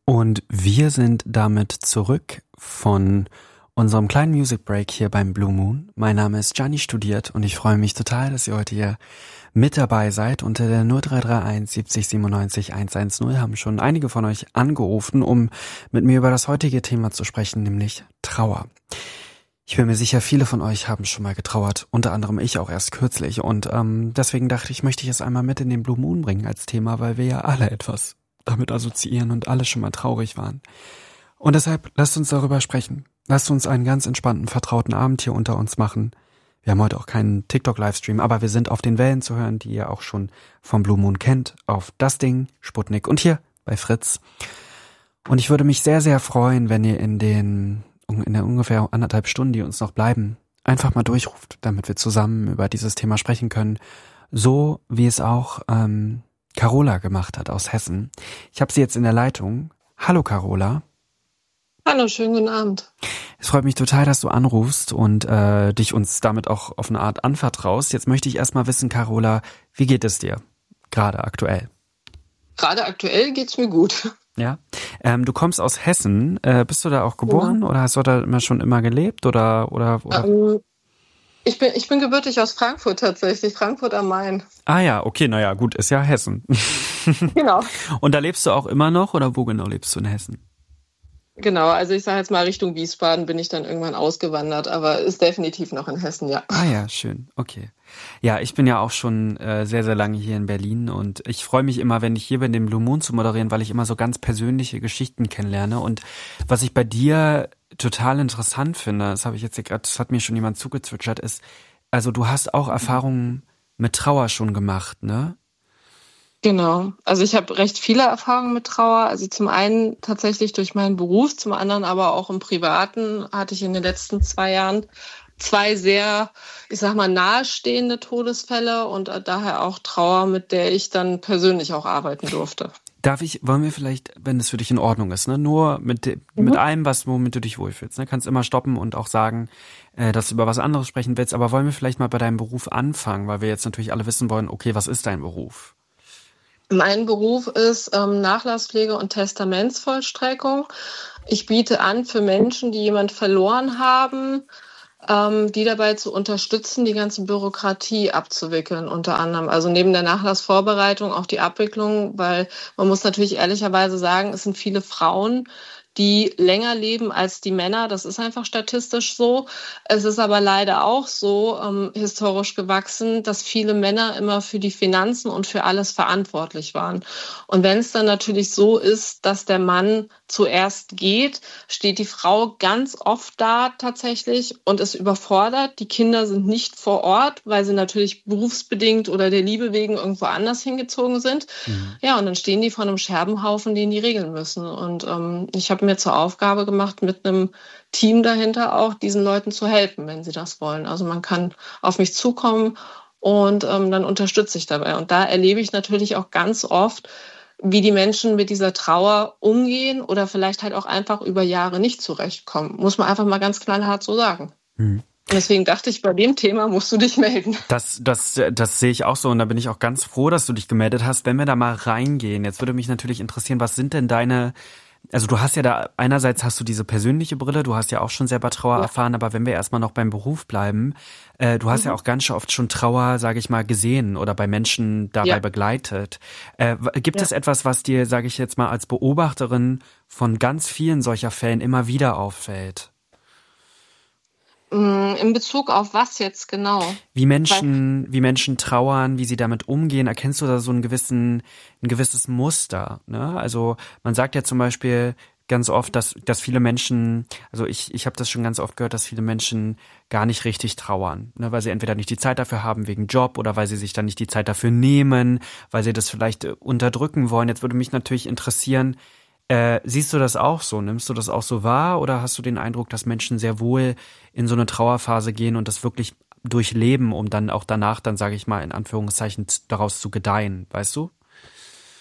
Und wir sind damit zurück von unserem kleinen Music Break hier beim Blue Moon. Mein Name ist Gianni Studiert und ich freue mich total, dass ihr heute hier mit dabei seid. Unter der 0331 70 97 110 haben schon einige von euch angerufen, um mit mir über das heutige Thema zu sprechen, nämlich Trauer. Ich bin mir sicher, viele von euch haben schon mal getrauert, unter anderem ich auch erst kürzlich. Und deswegen dachte ich, möchte ich es einmal mit in den Blue Moon bringen als Thema, weil wir ja alle etwas damit assoziieren und alle schon mal traurig waren. Und deshalb lasst uns darüber sprechen. Lasst uns einen ganz entspannten, vertrauten Abend hier unter uns machen. Wir haben heute auch keinen TikTok-Livestream, aber wir sind auf den Wellen zu hören, die ihr auch schon vom Blue Moon kennt, auf Das Ding, Sputnik und hier bei Fritz. Und ich würde mich sehr, sehr freuen, wenn ihr in der ungefähr 1,5 Stunden, die uns noch bleiben, einfach mal durchruft, damit wir zusammen über dieses Thema sprechen können. So wie es auch Carola gemacht hat aus Hessen. Ich habe sie jetzt in der Leitung. Hallo Carola. Hallo, schönen guten Abend. Es freut mich total, dass du anrufst und dich uns damit auch auf eine Art anvertraust. Jetzt möchte ich erstmal wissen, Carola, wie geht es dir gerade aktuell? Gerade aktuell geht's mir gut. Ja. Du kommst aus Hessen. Bist du da auch geboren oder hast du da schon immer gelebt oder? Ich bin gebürtig aus Frankfurt tatsächlich, Frankfurt am Main. Ah ja, okay, naja, gut, ist ja Hessen. Genau. Und da lebst du auch immer noch oder wo genau lebst du in Hessen? Genau, also ich sage jetzt mal Richtung Wiesbaden bin ich dann irgendwann ausgewandert, aber ist definitiv noch in Hessen, ja. Ah ja, schön, okay. Ja, ich bin ja auch schon sehr, sehr lange hier in Berlin und ich freue mich immer, wenn ich hier bin, den Blue Moon zu moderieren, weil ich immer so ganz persönliche Geschichten kennenlerne. Und was ich bei dir total interessant finde, das habe ich jetzt hier gerade, das hat mir schon jemand zugezwitschert, ist, also du hast auch Erfahrungen mit Trauer schon gemacht, ne? Genau, also ich habe recht viele Erfahrungen mit Trauer. Also zum einen tatsächlich durch meinen Beruf, zum anderen aber auch im Privaten hatte ich in den letzten 2 Jahren 2 sehr, ich sag mal, nahestehende Todesfälle und daher auch Trauer, mit der ich dann persönlich auch arbeiten durfte. Wollen wir vielleicht, wenn es für dich in Ordnung ist, ne, nur mit allem, womit du dich wohlfühlst, ne, kannst immer stoppen und auch sagen, dass du über was anderes sprechen willst, aber wollen wir vielleicht mal bei deinem Beruf anfangen, weil wir jetzt natürlich alle wissen wollen, okay, was ist dein Beruf? Mein Beruf ist Nachlasspflege und Testamentsvollstreckung. Ich biete an für Menschen, die jemand verloren haben, die dabei zu unterstützen, die ganze Bürokratie abzuwickeln, unter anderem. Also neben der Nachlassvorbereitung auch die Abwicklung, weil man muss natürlich ehrlicherweise sagen, es sind viele Frauen, die länger leben als die Männer. Das ist einfach statistisch so. Es ist aber leider auch so historisch gewachsen, dass viele Männer immer für die Finanzen und für alles verantwortlich waren. Und wenn es dann natürlich so ist, dass der Mann zuerst geht, steht die Frau ganz oft da tatsächlich und ist überfordert. Die Kinder sind nicht vor Ort, weil sie natürlich berufsbedingt oder der Liebe wegen irgendwo anders hingezogen sind. Mhm. Ja, und dann stehen die vor einem Scherbenhaufen, den die regeln müssen. Und ich habe mir zur Aufgabe gemacht, mit einem Team dahinter auch diesen Leuten zu helfen, wenn sie das wollen. Also man kann auf mich zukommen und dann unterstütze ich dabei. Und da erlebe ich natürlich auch ganz oft, wie die Menschen mit dieser Trauer umgehen oder vielleicht halt auch einfach über Jahre nicht zurechtkommen. Muss man einfach mal ganz knallhart so sagen. Mhm. Deswegen dachte ich, bei dem Thema musst du dich melden. Das sehe ich auch so und da bin ich auch ganz froh, dass du dich gemeldet hast. Wenn wir da mal reingehen, jetzt würde mich natürlich interessieren, was sind denn also du hast ja da, einerseits hast du diese persönliche Brille, du hast ja auch schon selber Trauer erfahren, aber wenn wir erstmal noch beim Beruf bleiben, du hast ja auch ganz oft schon Trauer, sage ich mal, gesehen oder bei Menschen dabei begleitet. Gibt es etwas, was dir, sage ich jetzt mal, als Beobachterin von ganz vielen solcher Fällen immer wieder auffällt? In Bezug auf was jetzt genau? Wie Menschen trauern, wie sie damit umgehen. Erkennst du da so ein gewisses Muster? Ne? Also man sagt ja zum Beispiel ganz oft, dass viele Menschen, also ich habe das schon ganz oft gehört, dass viele Menschen gar nicht richtig trauern, ne? Weil sie entweder nicht die Zeit dafür haben wegen Job oder weil sie sich dann nicht die Zeit dafür nehmen, weil sie das vielleicht unterdrücken wollen. Jetzt würde mich natürlich interessieren, siehst du das auch so? Nimmst du das auch so wahr oder hast du den Eindruck, dass Menschen sehr wohl in so eine Trauerphase gehen und das wirklich durchleben, um dann auch danach, dann sage ich mal in Anführungszeichen, daraus zu gedeihen, weißt du?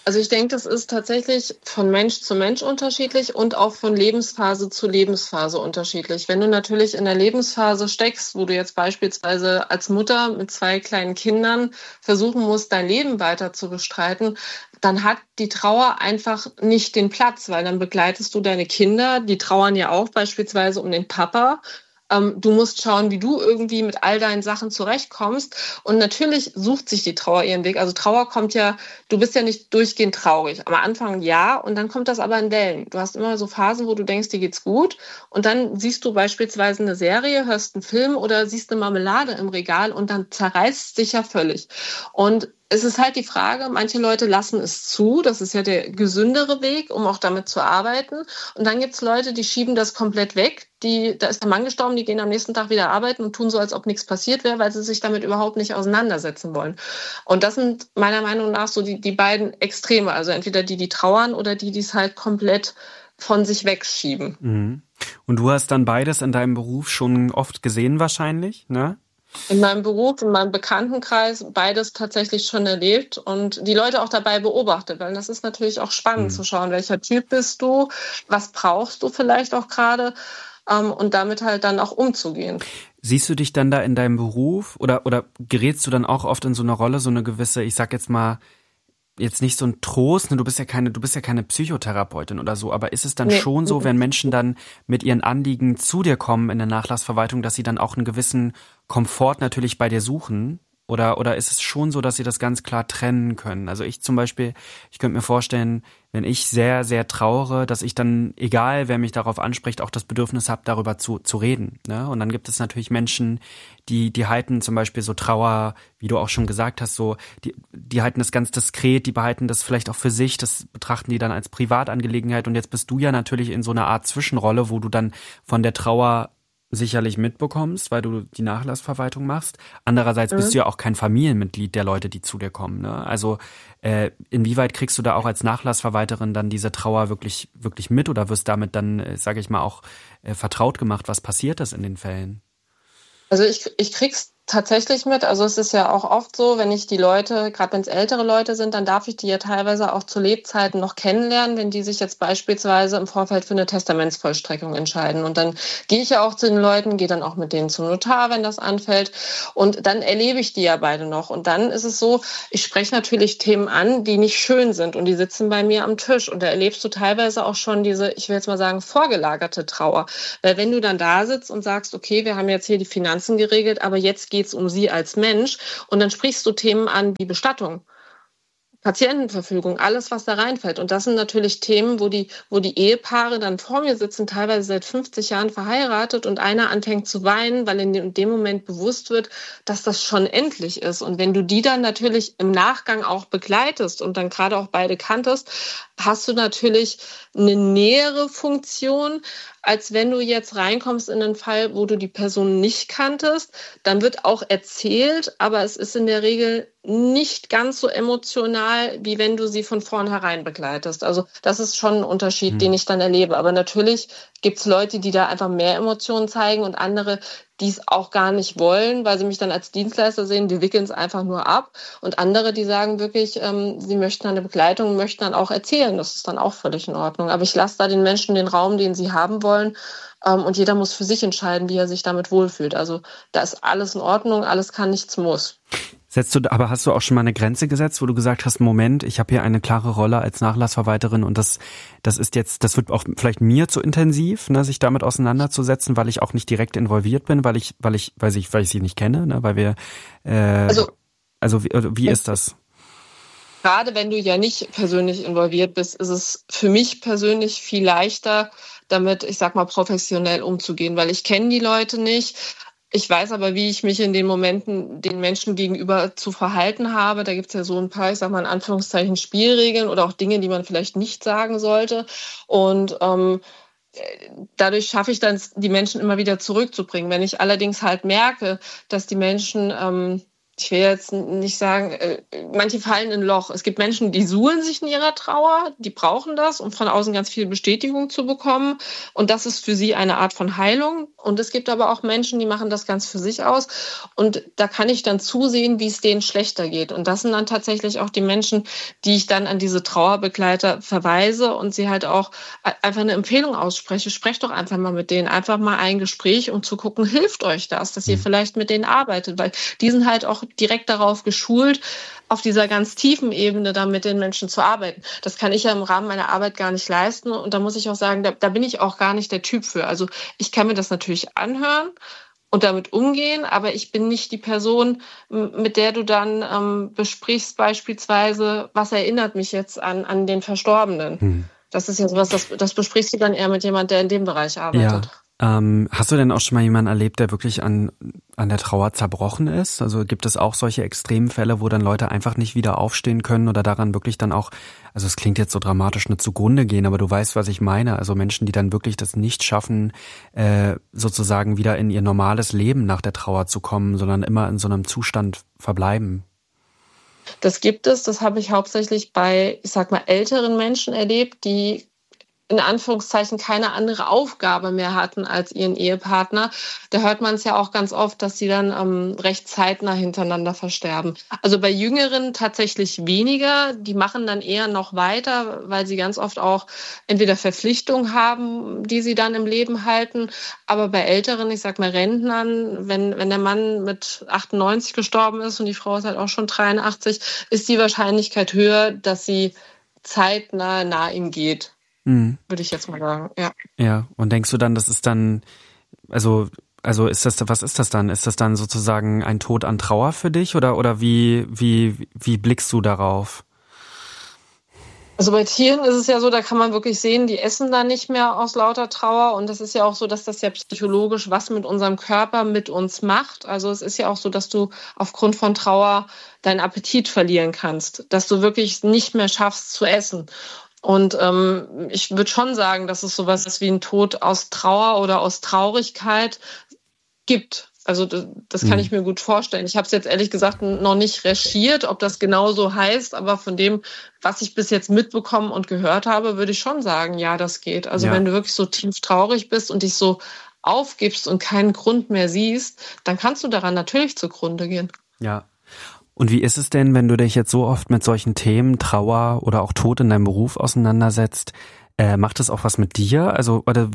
Also ich denke, das ist tatsächlich von Mensch zu Mensch unterschiedlich und auch von Lebensphase zu Lebensphase unterschiedlich. Wenn du natürlich in der Lebensphase steckst, wo du jetzt beispielsweise als Mutter mit 2 kleinen Kindern versuchen musst, dein Leben weiter zu bestreiten, dann hat die Trauer einfach nicht den Platz, weil dann begleitest du deine Kinder, die trauern ja auch beispielsweise um den Papa. Du musst schauen, wie du irgendwie mit all deinen Sachen zurechtkommst. Und natürlich sucht sich die Trauer ihren Weg. Also Trauer kommt ja, du bist ja nicht durchgehend traurig. Am Anfang ja, und dann kommt das aber in Wellen. Du hast immer so Phasen, wo du denkst, dir geht's gut. Und dann siehst du beispielsweise eine Serie, hörst einen Film oder siehst eine Marmelade im Regal und dann zerreißt es dich ja völlig. Und es ist halt die Frage, manche Leute lassen es zu, das ist ja der gesündere Weg, um auch damit zu arbeiten. Und dann gibt's Leute, die schieben das komplett weg. Da ist der Mann gestorben, die gehen am nächsten Tag wieder arbeiten und tun so, als ob nichts passiert wäre, weil sie sich damit überhaupt nicht auseinandersetzen wollen. Und das sind meiner Meinung nach so die beiden Extreme, also entweder die trauern oder die es halt komplett von sich wegschieben. Mhm. Und du hast dann beides in deinem Beruf schon oft gesehen wahrscheinlich, ne? In meinem Beruf, in meinem Bekanntenkreis beides tatsächlich schon erlebt und die Leute auch dabei beobachtet, weil das ist natürlich auch spannend zu schauen, welcher Typ bist du, was brauchst du vielleicht auch gerade und damit halt dann auch umzugehen. Siehst du dich dann da in deinem Beruf oder gerätst du dann auch oft in so eine Rolle, so eine gewisse, ich sag jetzt mal, jetzt nicht so ein Trost, ne? Du bist ja keine Psychotherapeutin oder so, aber ist es dann schon so, wenn Menschen dann mit ihren Anliegen zu dir kommen in der Nachlassverwaltung, dass sie dann auch einen gewissen Komfort natürlich bei dir suchen? Oder ist es schon so, dass sie das ganz klar trennen können? Also ich zum Beispiel, ich könnte mir vorstellen, wenn ich sehr, sehr trauere, dass ich dann, egal wer mich darauf anspricht, auch das Bedürfnis habe, darüber zu reden. Ne? Und dann gibt es natürlich Menschen, die halten zum Beispiel so Trauer, wie du auch schon gesagt hast, so die halten das ganz diskret, die behalten das vielleicht auch für sich, das betrachten die dann als Privatangelegenheit. Und jetzt bist du ja natürlich in so einer Art Zwischenrolle, wo du dann von der Trauer sicherlich mitbekommst, weil du die Nachlassverwaltung machst. Andererseits bist du ja auch kein Familienmitglied der Leute, die zu dir kommen. Ne? Also inwieweit kriegst du da auch als Nachlassverwalterin dann diese Trauer wirklich mit oder wirst damit dann, sage ich mal, auch vertraut gemacht, was passiert ist in den Fällen? Also ich krieg's tatsächlich mit. Also es ist ja auch oft so, wenn ich die Leute, gerade wenn es ältere Leute sind, dann darf ich die ja teilweise auch zu Lebzeiten noch kennenlernen, wenn die sich jetzt beispielsweise im Vorfeld für eine Testamentsvollstreckung entscheiden. Und dann gehe ich ja auch zu den Leuten, gehe dann auch mit denen zum Notar, wenn das anfällt. Und dann erlebe ich die ja beide noch. Und dann ist es so, ich spreche natürlich Themen an, die nicht schön sind und die sitzen bei mir am Tisch. Und da erlebst du teilweise auch schon diese, ich will jetzt mal sagen, vorgelagerte Trauer. Weil wenn du dann da sitzt und sagst, okay, wir haben jetzt hier die Finanzen geregelt, aber jetzt geht es um sie als Mensch und dann sprichst du Themen an wie Bestattung, Patientenverfügung, alles, was da reinfällt. Und das sind natürlich Themen, wo die Ehepaare dann vor mir sitzen, teilweise seit 50 Jahren verheiratet und einer anfängt zu weinen, weil in dem Moment bewusst wird, dass das schon endlich ist. Und wenn du die dann natürlich im Nachgang auch begleitest und dann gerade auch beide kanntest, hast du natürlich eine nähere Funktion, als wenn du jetzt reinkommst in einen Fall, wo du die Person nicht kanntest. Dann wird auch erzählt, aber es ist in der Regel nicht ganz so emotional, wie wenn du sie von vornherein begleitest. Also das ist schon ein Unterschied, den ich dann erlebe. Aber natürlich gibt es Leute, die da einfach mehr Emotionen zeigen und andere, die es auch gar nicht wollen, weil sie mich dann als Dienstleister sehen, die wickeln es einfach nur ab. Und andere, die sagen wirklich, sie möchten eine Begleitung, möchten dann auch erzählen. Das ist dann auch völlig in Ordnung. Aber ich lasse da den Menschen den Raum, den sie haben wollen. Und jeder muss für sich entscheiden, wie er sich damit wohlfühlt. Also da ist alles in Ordnung, alles kann, nichts muss. Aber hast du auch schon mal eine Grenze gesetzt, wo du gesagt hast, Moment, ich habe hier eine klare Rolle als Nachlassverwalterin und das wird auch vielleicht mir zu intensiv, ne, sich damit auseinanderzusetzen, weil ich auch nicht direkt involviert bin, weil ich sie nicht kenne, ne, weil wir wie ist das? Gerade wenn du ja nicht persönlich involviert bist, ist es für mich persönlich viel leichter, damit, ich sag mal, professionell umzugehen, weil ich kenne die Leute nicht. Ich weiß aber, wie ich mich in den Momenten den Menschen gegenüber zu verhalten habe. Da gibt es ja so ein paar, ich sag mal in Anführungszeichen, Spielregeln oder auch Dinge, die man vielleicht nicht sagen sollte. Und dadurch schaffe ich dann, die Menschen immer wieder zurückzubringen. Wenn ich allerdings halt merke, dass die Menschen ich will jetzt nicht sagen, manche fallen in ein Loch. Es gibt Menschen, die suhlen sich in ihrer Trauer, die brauchen das, um von außen ganz viel Bestätigung zu bekommen. Und das ist für sie eine Art von Heilung. Und es gibt aber auch Menschen, die machen das ganz für sich aus. Und da kann ich dann zusehen, wie es denen schlechter geht. Und das sind dann tatsächlich auch die Menschen, die ich dann an diese Trauerbegleiter verweise und sie halt auch einfach eine Empfehlung ausspreche. Sprecht doch einfach mal mit denen, einfach mal ein Gespräch, um zu gucken, hilft euch das, dass ihr vielleicht mit denen arbeitet. Weil die sind halt auch direkt darauf geschult, auf dieser ganz tiefen Ebene da mit den Menschen zu arbeiten. Das kann ich ja im Rahmen meiner Arbeit gar nicht leisten. Und da muss ich auch sagen, da bin ich auch gar nicht der Typ für. Also ich kann mir das natürlich anhören und damit umgehen, aber ich bin nicht die Person, mit der du dann besprichst beispielsweise, was erinnert mich jetzt an den Verstorbenen. Das ist ja sowas, das besprichst du dann eher mit jemand, der in dem Bereich arbeitet. Ja. Hast du denn auch schon mal jemanden erlebt, der wirklich an der Trauer zerbrochen ist? Also gibt es auch solche Extremfälle, wo dann Leute einfach nicht wieder aufstehen können oder daran wirklich dann auch, also es klingt jetzt so dramatisch, nicht zugrunde gehen, aber du weißt, was ich meine. Also Menschen, die dann wirklich das nicht schaffen, sozusagen wieder in ihr normales Leben nach der Trauer zu kommen, sondern immer in so einem Zustand verbleiben. Das gibt es, das habe ich hauptsächlich bei, ich sag mal, älteren Menschen erlebt, die in Anführungszeichen keine andere Aufgabe mehr hatten als ihren Ehepartner. Da hört man es ja auch ganz oft, dass sie dann recht zeitnah hintereinander versterben. Also bei Jüngeren tatsächlich weniger. Die machen dann eher noch weiter, weil sie ganz oft auch entweder Verpflichtungen haben, die sie dann im Leben halten. Aber bei Älteren, ich sag mal Rentnern, wenn der Mann mit 98 gestorben ist und die Frau ist halt auch schon 83, ist die Wahrscheinlichkeit höher, dass sie zeitnah nah ihm geht. Würde ich jetzt mal sagen, ja. Ja, und denkst du dann, das ist dann, also ist das, was ist das dann? Ist das dann sozusagen ein Tod an Trauer für dich oder wie blickst du darauf? Also bei Tieren ist es ja so, da kann man wirklich sehen, die essen dann nicht mehr aus lauter Trauer. Und das ist ja auch so, dass das ja psychologisch was mit unserem Körper mit uns macht. Also es ist ja auch so, dass du aufgrund von Trauer deinen Appetit verlieren kannst, dass du wirklich nicht mehr schaffst zu essen. Und ich würde schon sagen, dass es sowas ist wie ein Tod aus Trauer oder aus Traurigkeit gibt. Also das kann ich mir gut vorstellen. Ich habe es jetzt ehrlich gesagt noch nicht recherchiert, ob das genau so heißt, aber von dem, was ich bis jetzt mitbekommen und gehört habe, würde ich schon sagen, ja, das geht. Also wenn du wirklich so tief traurig bist und dich so aufgibst und keinen Grund mehr siehst, dann kannst du daran natürlich zugrunde gehen. Ja. Und wie ist es denn, wenn du dich jetzt so oft mit solchen Themen, Trauer oder auch Tod in deinem Beruf auseinandersetzt? Macht das auch was mit dir? Also, oder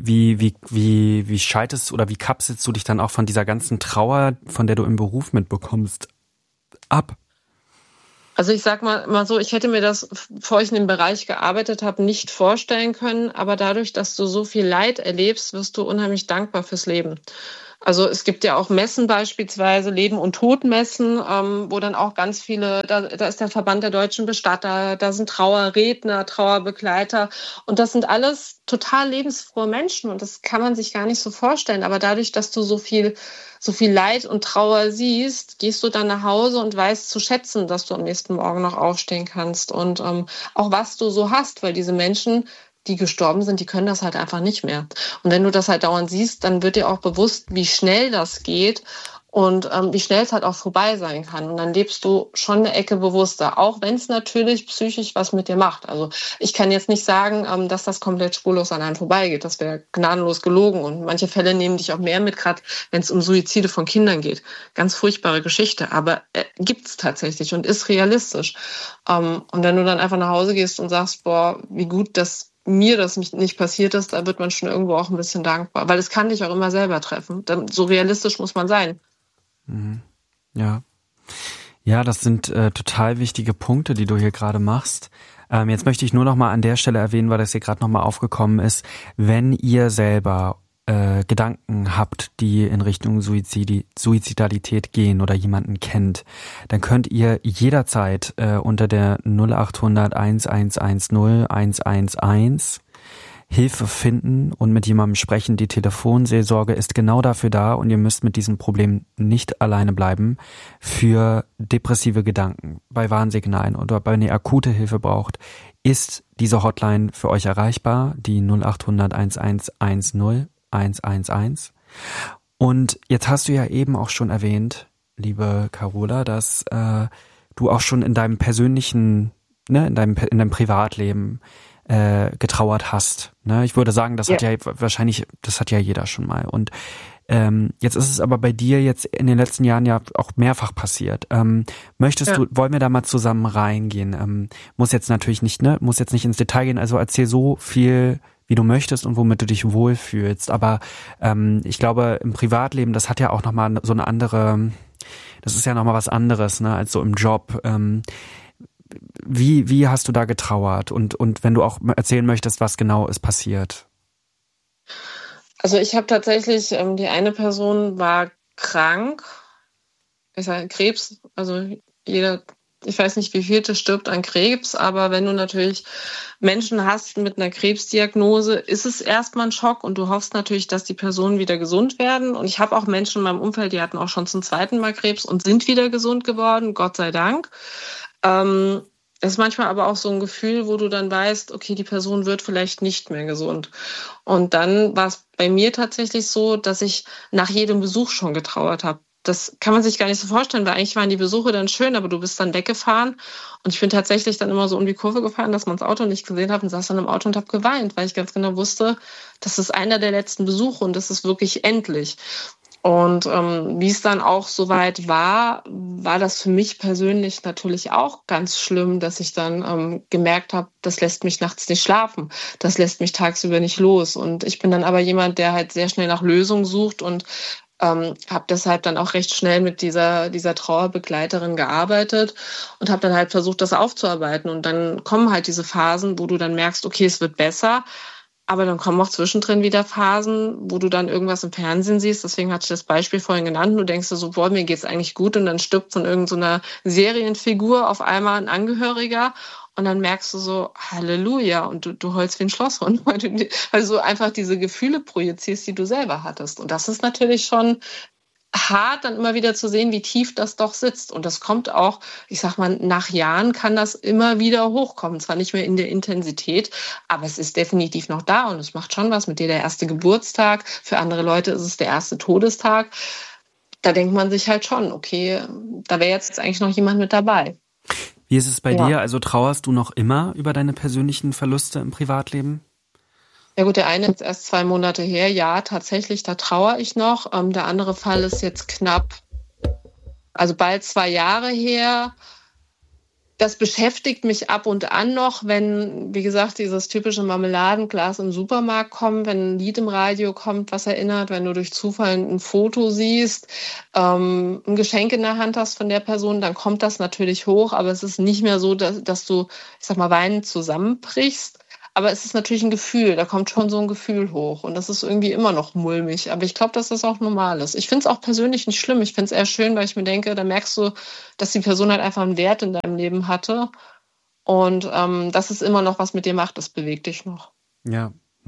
wie schaltest oder wie kapselst du dich dann auch von dieser ganzen Trauer, von der du im Beruf mitbekommst, ab? Also ich sag mal so, ich hätte mir das, bevor ich in dem Bereich gearbeitet habe, nicht vorstellen können. Aber dadurch, dass du so viel Leid erlebst, wirst du unheimlich dankbar fürs Leben. Also es gibt ja auch Messen beispielsweise, Leben- und Todmessen, wo dann auch ganz viele, da ist der Verband der deutschen Bestatter, da sind Trauerredner, Trauerbegleiter und das sind alles total lebensfrohe Menschen und das kann man sich gar nicht so vorstellen. Aber dadurch, dass du so viel Leid und Trauer siehst, gehst du dann nach Hause und weißt zu schätzen, dass du am nächsten Morgen noch aufstehen kannst und auch was du so hast, weil diese Menschen, die gestorben sind, die können das halt einfach nicht mehr. Und wenn du das halt dauernd siehst, dann wird dir auch bewusst, wie schnell das geht und wie schnell es halt auch vorbei sein kann. Und dann lebst du schon eine Ecke bewusster, auch wenn es natürlich psychisch was mit dir macht. Also ich kann jetzt nicht sagen, dass das komplett spurlos an einem vorbeigeht. Das wäre gnadenlos gelogen. Und manche Fälle nehmen dich auch mehr mit, gerade wenn es um Suizide von Kindern geht. Ganz furchtbare Geschichte, aber gibt's tatsächlich und ist realistisch. Und wenn du dann einfach nach Hause gehst und sagst, boah, wie gut, dass mir das nicht passiert ist, da wird man schon irgendwo auch ein bisschen dankbar. Weil es kann dich auch immer selber treffen. So realistisch muss man sein. Ja. Ja, das sind total wichtige Punkte, die du hier gerade machst. Jetzt möchte ich nur noch mal an der Stelle erwähnen, weil das hier gerade noch mal aufgekommen ist, wenn ihr selber Gedanken habt, die in Richtung Suizidalität gehen oder jemanden kennt, dann könnt ihr jederzeit unter der 0800 1110 111 Hilfe finden und mit jemandem sprechen. Die Telefonseelsorge ist genau dafür da und ihr müsst mit diesem Problem nicht alleine bleiben für depressive Gedanken, bei Warnsignalen oder wenn ihr akute Hilfe braucht, ist diese Hotline für euch erreichbar, die 0800 1110 111. Und jetzt hast du ja eben auch schon erwähnt, liebe Carola, dass du auch schon in deinem persönlichen, ne, in deinem Privatleben getrauert hast. Ne? Ich würde sagen, das hat ja wahrscheinlich, das hat ja jeder schon mal. Und jetzt ist es aber bei dir jetzt in den letzten Jahren ja auch mehrfach passiert. Wollen wir da mal zusammen reingehen? Muss jetzt natürlich nicht, ne, muss jetzt nicht ins Detail gehen, also erzähl so viel, wie du möchtest und womit du dich wohlfühlst. Aber ich glaube, im Privatleben, das hat ja auch nochmal so eine andere, das ist ja nochmal was anderes, ne, als so im Job. Wie hast du da getrauert? Und wenn du auch erzählen möchtest, was genau ist passiert. Also ich habe tatsächlich, die eine Person war krank, ich sage Krebs, also ich weiß nicht, wie vielte stirbt an Krebs, aber wenn du natürlich Menschen hast mit einer Krebsdiagnose, ist es erstmal ein Schock und du hoffst natürlich, dass die Personen wieder gesund werden. Und ich habe auch Menschen in meinem Umfeld, die hatten auch schon zum zweiten Mal Krebs und sind wieder gesund geworden, Gott sei Dank. Es ist manchmal aber auch so ein Gefühl, wo du dann weißt, okay, die Person wird vielleicht nicht mehr gesund. Und dann war es bei mir tatsächlich so, dass ich nach jedem Besuch schon getrauert habe. Das kann man sich gar nicht so vorstellen, weil eigentlich waren die Besuche dann schön, aber du bist dann weggefahren. Und ich bin tatsächlich dann immer so um die Kurve gefahren, dass man das Auto nicht gesehen hat und saß dann im Auto und habe geweint, weil ich ganz genau wusste, das ist einer der letzten Besuche und das ist wirklich endlich. Und wie es dann auch soweit war das für mich persönlich natürlich auch ganz schlimm, dass ich dann gemerkt habe, das lässt mich nachts nicht schlafen, das lässt mich tagsüber nicht los. Und ich bin dann aber jemand, der halt sehr schnell nach Lösungen sucht und habe deshalb dann auch recht schnell mit dieser Trauerbegleiterin gearbeitet und habe dann halt versucht, das aufzuarbeiten. Und dann kommen halt diese Phasen, wo du dann merkst, okay, es wird besser. Aber dann kommen auch zwischendrin wieder Phasen, wo du dann irgendwas im Fernsehen siehst. Deswegen hatte ich das Beispiel vorhin genannt. Du denkst dir so, boah, mir geht's eigentlich gut. Und dann stirbt von irgendeiner Serienfigur auf einmal ein Angehöriger. Und dann merkst du so, Halleluja. Und du heulst wie ein Schlosshund, weil du also einfach diese Gefühle projizierst, die du selber hattest. Und das ist natürlich schon hart, dann immer wieder zu sehen, wie tief das doch sitzt. Und das kommt auch, ich sag mal, nach Jahren kann das immer wieder hochkommen. Zwar nicht mehr in der Intensität, aber es ist definitiv noch da und es macht schon was mit dir. Der erste Geburtstag, für andere Leute ist es der erste Todestag. Da denkt man sich halt schon, okay, da wäre jetzt eigentlich noch jemand mit dabei. Wie ist es bei dir? Also trauerst du noch immer über deine persönlichen Verluste im Privatleben? Ja gut, der eine ist erst 2 Monate her. Ja, tatsächlich, da trauere ich noch. Der andere Fall ist jetzt also bald 2 Jahre her. Das beschäftigt mich ab und an noch, wenn, wie gesagt, dieses typische Marmeladenglas im Supermarkt kommt, wenn ein Lied im Radio kommt, was erinnert, wenn du durch Zufall ein Foto siehst, ein Geschenk in der Hand hast von der Person, dann kommt das natürlich hoch, aber es ist nicht mehr so, dass du, ich sag mal, weinend zusammenbrichst. Aber es ist natürlich ein Gefühl, da kommt schon so ein Gefühl hoch und das ist irgendwie immer noch mulmig. Aber ich glaube, dass das auch normal ist. Ich finde es auch persönlich nicht schlimm. Ich finde es eher schön, weil ich mir denke, da merkst du, dass die Person halt einfach einen Wert in deinem Leben hatte und dass es immer noch was mit dir macht, das bewegt dich noch. Ja.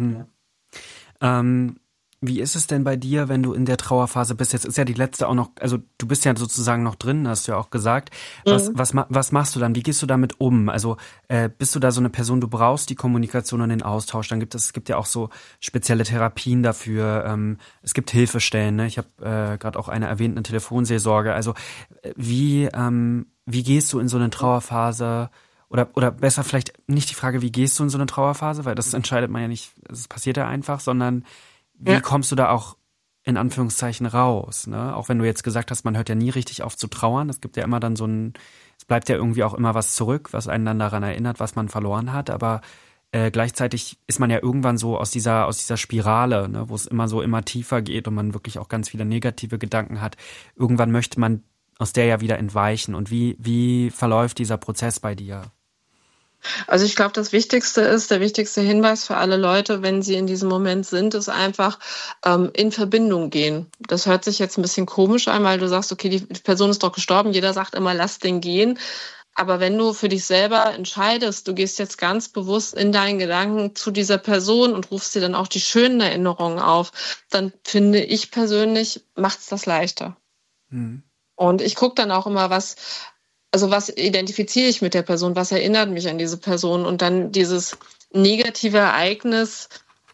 Wie ist es denn bei dir, wenn du in der Trauerphase bist? Jetzt ist ja die letzte auch noch, also du bist ja sozusagen noch drin, hast du ja auch gesagt. Was machst du dann? Wie gehst du damit um? Also bist du da so eine Person, du brauchst die Kommunikation und den Austausch. Dann es gibt ja auch so spezielle Therapien dafür. Es gibt Hilfestellen. Ne? Ich habe gerade auch eine erwähnt, eine Telefonseelsorge. Also wie gehst du in so eine Trauerphase? Oder besser vielleicht nicht die Frage, wie gehst du in so eine Trauerphase? Weil das entscheidet man ja nicht, es passiert ja einfach, sondern wie kommst du da auch in Anführungszeichen raus? Ne? Auch wenn du jetzt gesagt hast, man hört ja nie richtig auf zu trauern. Es gibt ja immer dann es bleibt ja irgendwie auch immer was zurück, was einen dann daran erinnert, was man verloren hat. Aber gleichzeitig ist man ja irgendwann so aus dieser Spirale, ne, wo es immer tiefer geht und man wirklich auch ganz viele negative Gedanken hat. Irgendwann möchte man aus der ja wieder entweichen. Und wie verläuft dieser Prozess bei dir? Also ich glaube, der wichtigste Hinweis für alle Leute, wenn sie in diesem Moment sind, ist einfach in Verbindung gehen. Das hört sich jetzt ein bisschen komisch an, weil du sagst, okay, die Person ist doch gestorben, jeder sagt immer, lass den gehen. Aber wenn du für dich selber entscheidest, du gehst jetzt ganz bewusst in deinen Gedanken zu dieser Person und rufst dir dann auch die schönen Erinnerungen auf, dann finde ich persönlich, macht's das leichter. Und ich gucke dann auch immer, was identifiziere ich mit der Person, was erinnert mich an diese Person und dann dieses negative Ereignis,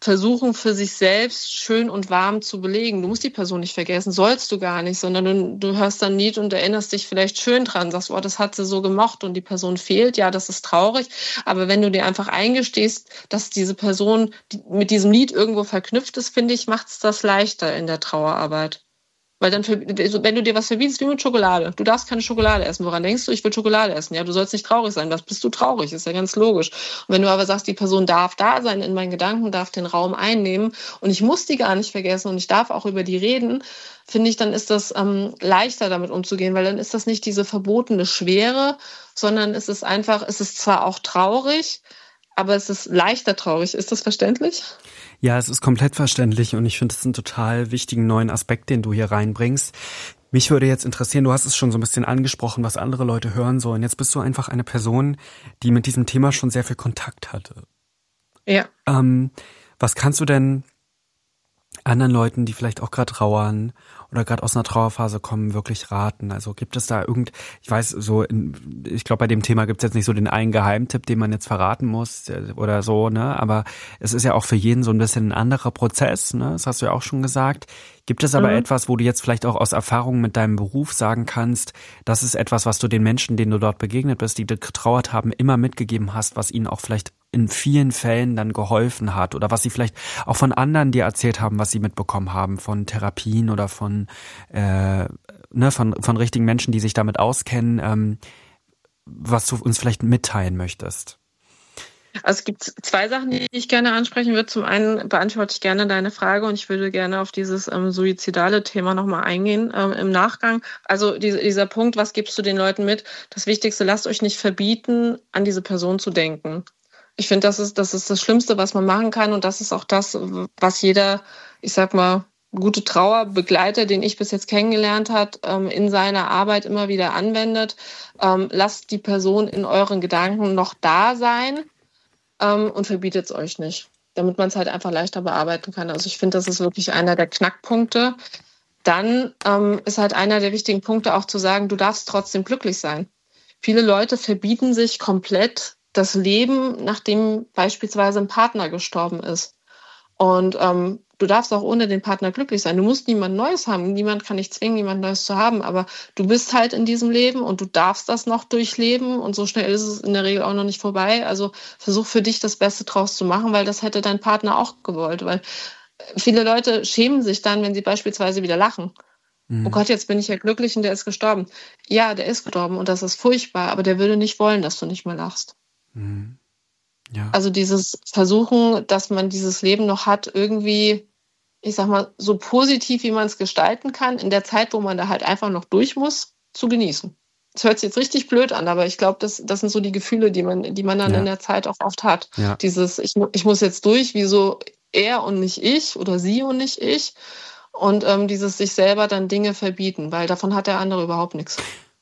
versuchen, für sich selbst schön und warm zu belegen. Du musst die Person nicht vergessen, sollst du gar nicht, sondern du hörst dann ein Lied und erinnerst dich vielleicht schön dran, sagst, oh, das hat sie so gemocht und die Person fehlt, ja, das ist traurig. Aber wenn du dir einfach eingestehst, dass diese Person mit diesem Lied irgendwo verknüpft ist, finde ich, macht es das leichter in der Trauerarbeit. Weil dann, wenn du dir was verbietest, wie mit Schokolade. Du darfst keine Schokolade essen. Woran denkst du? Ich will Schokolade essen. Ja, du sollst nicht traurig sein. Was bist du traurig? Ist ja ganz logisch. Und wenn du aber sagst, die Person darf da sein in meinen Gedanken, darf den Raum einnehmen und ich muss die gar nicht vergessen und ich darf auch über die reden, finde ich, dann ist das leichter damit umzugehen, weil dann ist das nicht diese verbotene Schwere, sondern es ist einfach, es ist zwar auch traurig, aber es ist leichter traurig. Ist das verständlich? Ja, es ist komplett verständlich und ich finde, es ist ein total wichtigen neuen Aspekt, den du hier reinbringst. Mich würde jetzt interessieren, du hast es schon so ein bisschen angesprochen, was andere Leute hören sollen. Jetzt bist du einfach eine Person, die mit diesem Thema schon sehr viel Kontakt hatte. Ja. Was kannst du denn anderen Leuten, die vielleicht auch gerade trauern oder gerade aus einer Trauerphase kommen, wirklich raten? Also gibt es da ich weiß, ich glaube, bei dem Thema gibt es jetzt nicht so den einen Geheimtipp, den man jetzt verraten muss oder so, ne? Aber es ist ja auch für jeden so ein bisschen ein anderer Prozess, ne? Das hast du ja auch schon gesagt. Gibt es aber etwas, wo du jetzt vielleicht auch aus Erfahrung mit deinem Beruf sagen kannst, das ist etwas, was du den Menschen, denen du dort begegnet bist, die getrauert haben, immer mitgegeben hast, was ihnen auch vielleicht in vielen Fällen dann geholfen hat oder was sie vielleicht auch von anderen dir erzählt haben, was sie mitbekommen haben, von Therapien oder von richtigen Menschen, die sich damit auskennen, was du uns vielleicht mitteilen möchtest? Also es gibt zwei Sachen, die ich gerne ansprechen würde. Zum einen beantworte ich gerne deine Frage und ich würde gerne auf dieses suizidale Thema nochmal eingehen im Nachgang. Also dieser Punkt, was gibst du den Leuten mit? Das Wichtigste, lasst euch nicht verbieten, an diese Person zu denken. Ich finde, das ist das Schlimmste, was man machen kann und das ist auch das, was jeder, ich sag mal, gute Trauerbegleiter, den ich bis jetzt kennengelernt habe, in seiner Arbeit immer wieder anwendet. Lasst die Person in euren Gedanken noch da sein. Und verbietet es euch nicht, damit man es halt einfach leichter bearbeiten kann. Also ich finde, das ist wirklich einer der Knackpunkte. Dann ist halt einer der wichtigen Punkte auch zu sagen, du darfst trotzdem glücklich sein. Viele Leute verbieten sich komplett das Leben, nachdem beispielsweise ein Partner gestorben ist. Und du darfst auch ohne den Partner glücklich sein. Du musst niemand Neues haben. Niemand kann dich zwingen, niemand Neues zu haben. Aber du bist halt in diesem Leben und du darfst das noch durchleben. Und so schnell ist es in der Regel auch noch nicht vorbei. Also versuch für dich das Beste draus zu machen, weil das hätte dein Partner auch gewollt. Weil viele Leute schämen sich dann, wenn sie beispielsweise wieder lachen. Oh Gott, jetzt bin ich ja glücklich und der ist gestorben. Ja, der ist gestorben und das ist furchtbar. Aber der würde nicht wollen, dass du nicht mehr lachst. Mhm. Ja. Also dieses Versuchen, dass man dieses Leben noch hat, irgendwie, ich sag mal, so positiv, wie man es gestalten kann, in der Zeit, wo man da halt einfach noch durch muss, zu genießen. Das hört sich jetzt richtig blöd an, aber ich glaube, das sind so die Gefühle, die man dann in der Zeit auch oft hat. Ja. Dieses, ich muss jetzt durch, wieso er und nicht ich oder sie und nicht ich. Und dieses sich selber dann Dinge verbieten, weil davon hat der andere überhaupt nichts.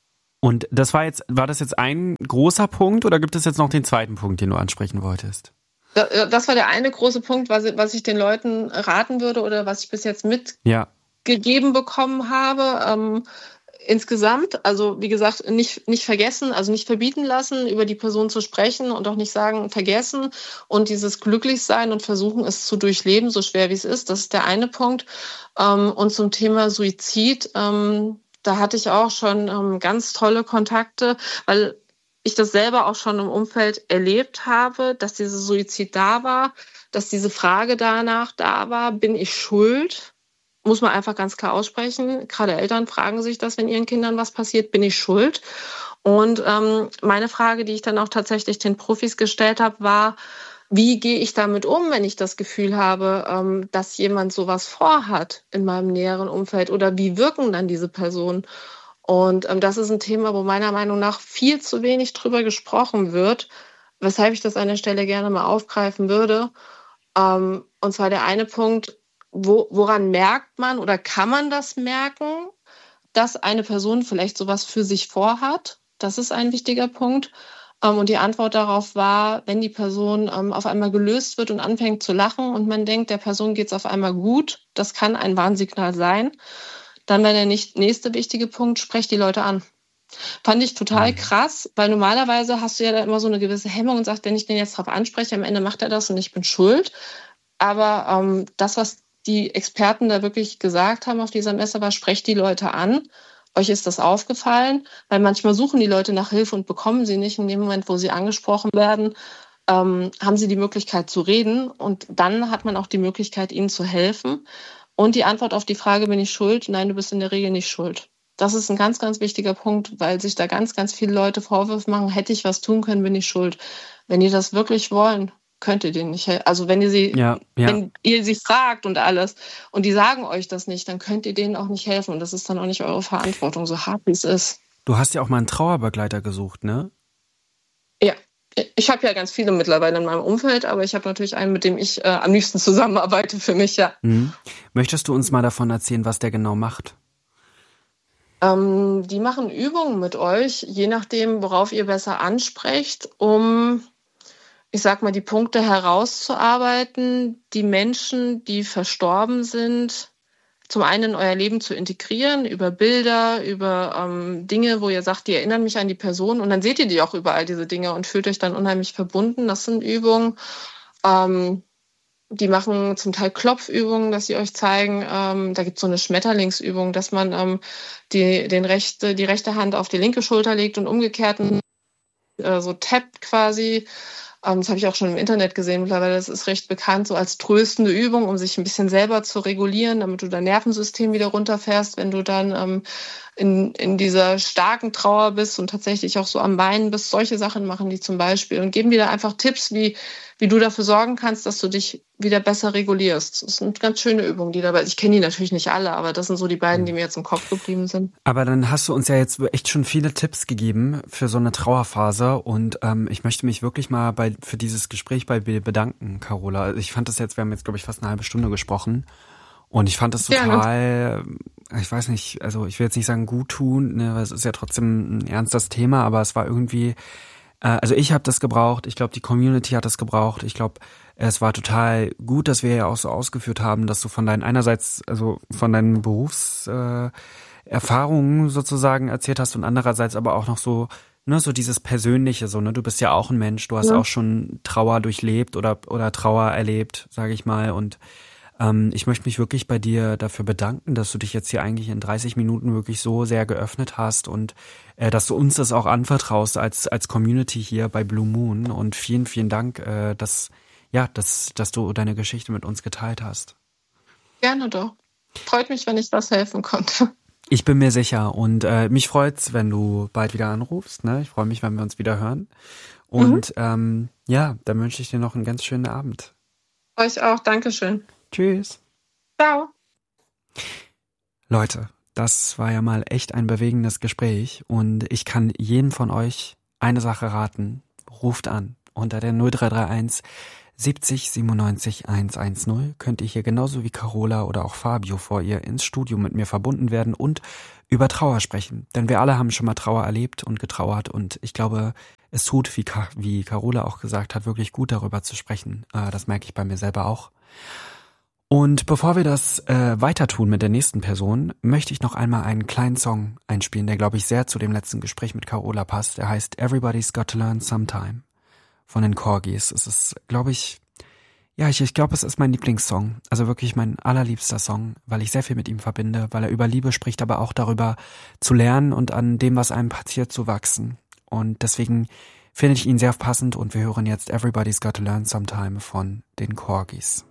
Und war das jetzt ein großer Punkt oder gibt es jetzt noch den zweiten Punkt, den du ansprechen wolltest? Das war der eine große Punkt, was ich den Leuten raten würde oder was ich bis jetzt mitgegeben bekommen habe. Insgesamt, also wie gesagt, nicht vergessen, also nicht verbieten lassen, über die Person zu sprechen und auch nicht sagen, vergessen und dieses Glücklichsein und versuchen, es zu durchleben, so schwer wie es ist. Das ist der eine Punkt. Und zum Thema Suizid, da hatte ich auch schon ganz tolle Kontakte, weil ich das selber auch schon im Umfeld erlebt habe, dass dieser Suizid da war, dass diese Frage danach da war, bin ich schuld? Muss man einfach ganz klar aussprechen. Gerade Eltern fragen sich das, wenn ihren Kindern was passiert, bin ich schuld? Und meine Frage, die ich dann auch tatsächlich den Profis gestellt habe, war, wie gehe ich damit um, wenn ich das Gefühl habe, dass jemand sowas vorhat in meinem näheren Umfeld oder wie wirken dann diese Personen? Und das ist ein Thema, wo meiner Meinung nach viel zu wenig drüber gesprochen wird, weshalb ich das an der Stelle gerne mal aufgreifen würde. Und zwar der eine Punkt, woran merkt man oder kann man das merken, dass eine Person vielleicht sowas für sich vorhat? Das ist ein wichtiger Punkt. Und die Antwort darauf war, wenn die Person auf einmal gelöst wird und anfängt zu lachen und man denkt, der Person geht es auf einmal gut, das kann ein Warnsignal sein. Dann wäre der nächste wichtige Punkt, sprecht die Leute an. Fand ich total krass, weil normalerweise hast du ja da immer so eine gewisse Hemmung und sagst, wenn ich den jetzt drauf anspreche, am Ende macht er das und ich bin schuld. Aber das, was die Experten da wirklich gesagt haben auf dieser Messe, war, sprecht die Leute an. Euch ist das aufgefallen, weil manchmal suchen die Leute nach Hilfe und bekommen sie nicht. In dem Moment, wo sie angesprochen werden, haben sie die Möglichkeit zu reden und dann hat man auch die Möglichkeit, ihnen zu helfen. Und die Antwort auf die Frage, bin ich schuld? Nein, du bist in der Regel nicht schuld. Das ist ein ganz, ganz wichtiger Punkt, weil sich da ganz, ganz viele Leute Vorwürfe machen, hätte ich was tun können, bin ich schuld. Wenn die das wirklich wollen, könnt ihr denen nicht helfen. Also wenn ihr sie fragt und alles und die sagen euch das nicht, dann könnt ihr denen auch nicht helfen. Und das ist dann auch nicht eure Verantwortung, so hart wie es ist. Du hast ja auch mal einen Trauerbegleiter gesucht, ne? Ja. Ich habe ja ganz viele mittlerweile in meinem Umfeld, aber ich habe natürlich einen, mit dem ich am liebsten zusammenarbeite für mich, ja. Möchtest du uns mal davon erzählen, was der genau macht? Die machen Übungen mit euch, je nachdem, worauf ihr besser ansprecht, um, ich sag mal, die Punkte herauszuarbeiten, die Menschen, die verstorben sind, zum einen in euer Leben zu integrieren, über Bilder, über Dinge, wo ihr sagt, die erinnern mich an die Person. Und dann seht ihr die auch überall, diese Dinge, und fühlt euch dann unheimlich verbunden. Das sind Übungen. Die machen zum Teil Klopfübungen, dass sie euch zeigen. Da gibt es so eine Schmetterlingsübung, dass man die rechte Hand auf die linke Schulter legt und umgekehrt so tappt quasi. Das habe ich auch schon im Internet gesehen mittlerweile. Das ist recht bekannt, so als tröstende Übung, um sich ein bisschen selber zu regulieren, damit du dein Nervensystem wieder runterfährst, wenn du dann in dieser starken Trauer bist und tatsächlich auch so am Weinen bist. Solche Sachen machen die zum Beispiel und geben dir da einfach Tipps, wie du dafür sorgen kannst, dass du dich wieder besser regulierst. Das sind ganz schöne Übungen, die dabei. Ich kenne die natürlich nicht alle, aber das sind so die beiden, die mir jetzt im Kopf geblieben sind. Aber dann hast du uns ja jetzt echt schon viele Tipps gegeben für so eine Trauerphase und ich möchte mich wirklich mal für dieses Gespräch bei dir bedanken, Carola. Also ich fand das jetzt, wir haben jetzt, glaube ich, fast eine halbe Stunde gesprochen und ich fand das total, ich weiß nicht, also ich will jetzt nicht sagen gut tun, ne, weil es ist ja trotzdem ein ernstes Thema, aber es war irgendwie, also ich habe das gebraucht, ich glaube, die Community hat das gebraucht, ich glaube, es war total gut, dass wir ja auch so ausgeführt haben, dass du von deinen Berufserfahrungen sozusagen erzählt hast und andererseits aber auch noch so, ne, so dieses Persönliche, so, ne, du bist ja auch ein Mensch, du hast auch schon Trauer durchlebt oder Trauer erlebt, sage ich mal, und ich möchte mich wirklich bei dir dafür bedanken, dass du dich jetzt hier eigentlich in 30 Minuten wirklich so sehr geöffnet hast und dass du uns das auch anvertraust als Community hier bei Blue Moon und vielen, vielen Dank, dass du deine Geschichte mit uns geteilt hast. Gerne doch. Freut mich, wenn ich was helfen konnte. Ich bin mir sicher und mich freut's, wenn du bald wieder anrufst. Ne? Ich freue mich, wenn wir uns wieder hören. Und dann wünsche ich dir noch einen ganz schönen Abend. Euch auch. Dankeschön. Tschüss. Ciao. Leute, das war ja mal echt ein bewegendes Gespräch und ich kann jedem von euch eine Sache raten. Ruft an unter der 0331 70 97 110 könnt ihr hier genauso wie Carola oder auch Fabio vor ihr ins Studio mit mir verbunden werden und über Trauer sprechen. Denn wir alle haben schon mal Trauer erlebt und getrauert und ich glaube, es tut, wie Carola auch gesagt hat, wirklich gut darüber zu sprechen. Das merke ich bei mir selber auch. Und bevor wir das weiter tun mit der nächsten Person, möchte ich noch einmal einen kleinen Song einspielen, der, glaube ich, sehr zu dem letzten Gespräch mit Carola passt. Der heißt Everybody's Got to Learn Sometime von den Corgis. Es ist, glaube ich, ich glaube, es ist mein Lieblingssong. Also wirklich mein allerliebster Song, weil ich sehr viel mit ihm verbinde, weil er über Liebe spricht, aber auch darüber zu lernen und an dem, was einem passiert, zu wachsen. Und deswegen finde ich ihn sehr passend und wir hören jetzt Everybody's Got to Learn Sometime von den Corgis.